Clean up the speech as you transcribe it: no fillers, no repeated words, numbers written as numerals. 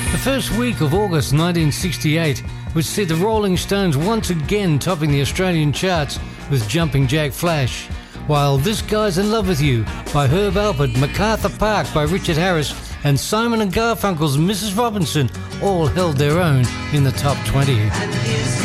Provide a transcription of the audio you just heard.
The first week of August 1968 would see the Rolling Stones once again topping the Australian charts with Jumping Jack Flash, while This Guy's in Love with You by Herb Alpert, MacArthur Park by Richard Harris, and Simon and Garfunkel's Mrs. Robinson all held their own in the top 20.